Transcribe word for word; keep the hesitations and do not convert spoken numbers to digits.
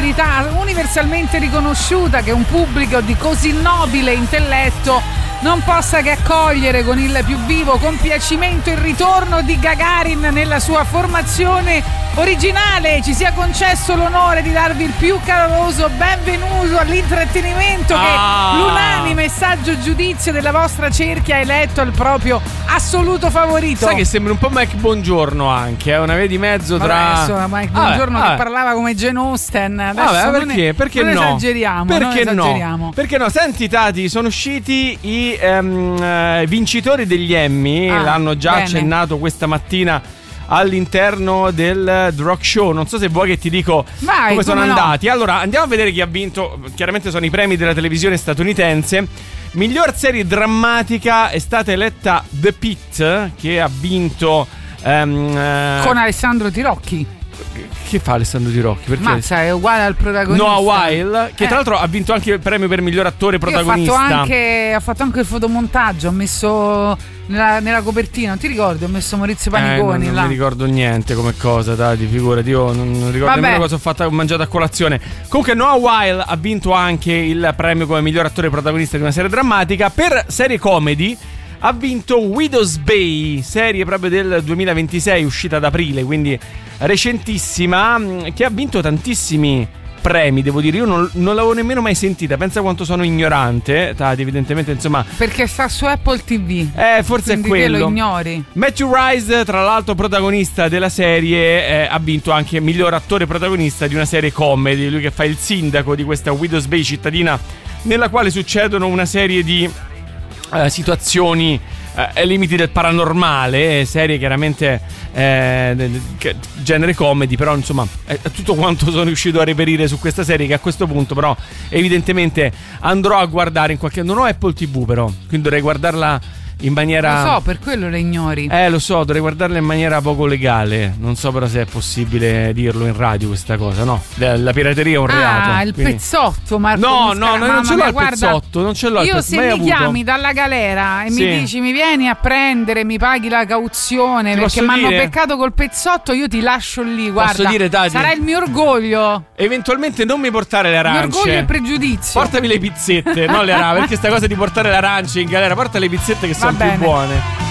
verità universalmente riconosciuta che un pubblico di così nobile intelletto non possa che accogliere con il più vivo compiacimento il ritorno di Gagarin nella sua formazione originale. Ci sia concesso l'onore di darvi il più caloroso benvenuto all'intrattenimento che ah. l'unanime saggio giudizio della vostra cerchia ha eletto il proprio assoluto favorito. Sai che sembra un po' Mike Bongiorno anche, è eh? una via di mezzo tra... Vabbè, insomma, Mike Bongiorno vabbè, che vabbè. parlava come Jane Austen. Adesso Vabbè, non perché? È, perché non no? esageriamo. Perché non no? esageriamo. Perché no? Senti Tati, sono usciti i um, uh, vincitori degli Emmy, ah, l'hanno già bene. accennato questa mattina all'interno del The Rock Show. Non so se vuoi che ti dico Vai, come sono come andati. No. Allora, andiamo a vedere chi ha vinto. Chiaramente sono i premi della televisione statunitense. Miglior serie drammatica è stata eletta The Pitt, che ha vinto um, uh, con Alessandro Tirocchi. Che fa Alessandro Tirocchi? Perché? Mazza, è uguale al protagonista. Noah Wyle, che eh. tra l'altro ha vinto anche il premio per miglior attore protagonista. Io ho fatto anche, ho fatto anche il fotomontaggio, ho messo nella, nella copertina, non ti ricordi? Ho messo Maurizio Paniconi eh, non, là. non mi ricordo niente come cosa, dai, figurati, io non, non ricordo Vabbè. nemmeno cosa ho fatto, ho mangiato a colazione. Comunque Noah Wyle ha vinto anche il premio come miglior attore protagonista di una serie drammatica. Per serie comedy ha vinto Widow's Bay, serie proprio del duemilaventisei, uscita ad aprile, quindi recentissima, che ha vinto tantissimi premi, devo dire. Io non, non l'avevo nemmeno mai sentita. Pensa quanto sono ignorante, Tati, evidentemente, insomma. Perché sta su Apple ti vu. Eh, forse quindi è quello. Te lo ignori. Matthew Rice, tra l'altro protagonista della serie, eh, ha vinto anche miglior attore protagonista di una serie comedy. Lui che fa il sindaco di questa Widow's Bay cittadina, nella quale succedono una serie di eh, situazioni eh, ai limiti del paranormale, serie chiaramente eh, genere comedy, però insomma è tutto quanto sono riuscito a reperire su questa serie, che a questo punto però evidentemente andrò a guardare in qualche... Non ho Apple ti vu però, quindi dovrei guardarla in maniera... Lo so, per quello le ignori. Eh, lo so, dovrei guardarla in maniera poco legale. Non so però se è possibile dirlo in radio questa cosa, no? La, la pirateria è un ah, reato. Ah, il quindi... pezzotto, Marco No, Muscara. no, no, non ce l'ho mia, il guarda, pezzotto, non ce l'ho il io pezzotto. se mi avuto. chiami dalla galera e sì. mi dici mi vieni a prendere, mi paghi la cauzione, ti perché mi hanno dire... beccato col pezzotto, io ti lascio lì, guarda. Posso dire, Tati? Sarà il mio orgoglio. Eventualmente non mi portare le arance. Il mio orgoglio e pregiudizio. Portami le pizzette, non le arance, perché sta cosa di portare le arance in galera, porta le pizzette che Va sono bene. più buone.